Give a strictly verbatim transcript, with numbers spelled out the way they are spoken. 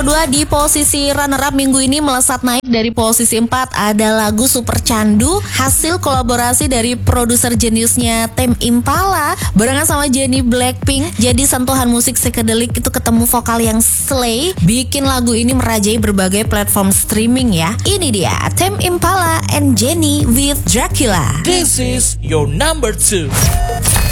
kedua di posisi runner up minggu ini melesat naik dari posisi empat ada lagu Super Candu, hasil kolaborasi dari produser jeniusnya Tame Impala barengan sama Jennie Blackpink. Jadi sentuhan musik psychedelic itu ketemu vokal yang slay, bikin lagu ini merajai berbagai platform streaming ya. Ini dia Tame Impala and Jennie with Dracula. This is your number two.